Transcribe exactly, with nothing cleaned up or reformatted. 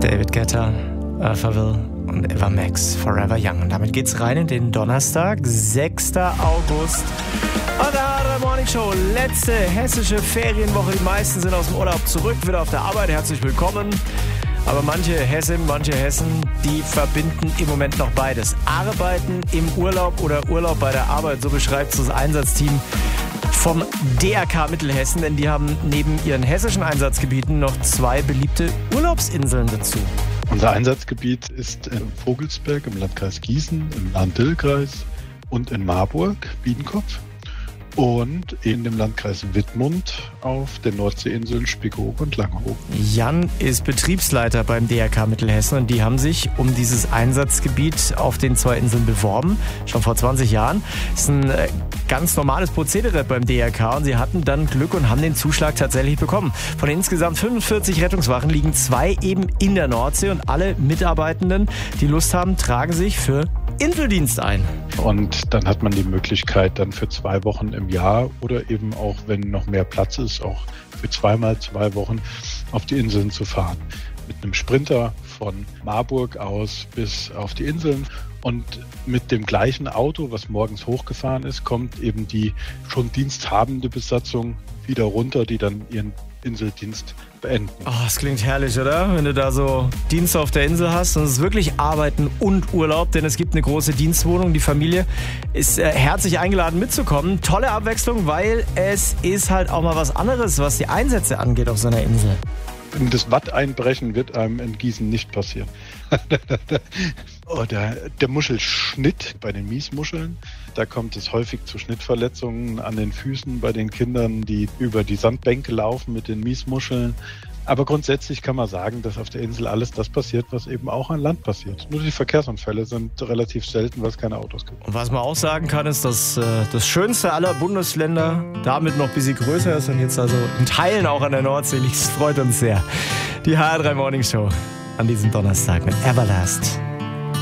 David Guetta, Alphaville und Eva Max, Forever Young. Und damit geht's rein in den Donnerstag, sechster August. Und da hat die Morning Show, letzte hessische Ferienwoche. Die meisten sind aus dem Urlaub zurück, wieder auf der Arbeit. Herzlich willkommen. Aber manche Hessinnen, manche Hessen, die verbinden im Moment noch beides. Arbeiten im Urlaub oder Urlaub bei der Arbeit, so beschreibt es das Einsatzteam vom D R K Mittelhessen, denn die haben neben ihren hessischen Einsatzgebieten noch zwei beliebte Urlaubsinseln dazu. Unser Einsatzgebiet ist in Vogelsberg im Landkreis Gießen, im Lahn-Dill-Kreis und in Marburg, Biedenkopf. Und in dem Landkreis Wittmund auf den Nordseeinseln Spiekeroog und Langeoog. Jan ist Betriebsleiter beim D R K Mittelhessen und die haben sich um dieses Einsatzgebiet auf den zwei Inseln beworben, schon vor zwanzig Jahren. Das ist ein ganz normales Prozedere beim D R K und sie hatten dann Glück und haben den Zuschlag tatsächlich bekommen. Von den insgesamt fünfundvierzig Rettungswachen liegen zwei eben in der Nordsee und alle Mitarbeitenden, die Lust haben, tragen sich für Inseldienst ein. Und dann hat man die Möglichkeit, dann für zwei Wochen im Jahr oder eben auch, wenn noch mehr Platz ist, auch für zweimal zwei Wochen auf die Inseln zu fahren. Mit einem Sprinter von Marburg aus bis auf die Inseln. Und mit dem gleichen Auto, was morgens hochgefahren ist, kommt eben die schon diensthabende Besatzung wieder runter, die dann ihren Inseldienst beenden. Oh, das klingt herrlich, oder? Wenn du da so Dienst auf der Insel hast. Und es ist wirklich Arbeiten und Urlaub, denn es gibt eine große Dienstwohnung. Die Familie ist äh, herzlich eingeladen mitzukommen. Tolle Abwechslung, weil es ist halt auch mal was anderes, was die Einsätze angeht auf so einer Insel. Das Watteinbrechen wird einem in Gießen nicht passieren. Oder der Muschelschnitt bei den Miesmuscheln. Da kommt es häufig zu Schnittverletzungen an den Füßen bei den Kindern, die über die Sandbänke laufen mit den Miesmuscheln. Aber grundsätzlich kann man sagen, dass auf der Insel alles das passiert, was eben auch an Land passiert. Nur die Verkehrsunfälle sind relativ selten, weil es keine Autos gibt. Und was man auch sagen kann, ist, dass äh, das schönste aller Bundesländer damit noch ein bisschen größer ist und jetzt also in Teilen auch an der Nordsee liegt. Das freut uns sehr. Die H R drei Morning Show an diesem Donnerstag mit Everlast.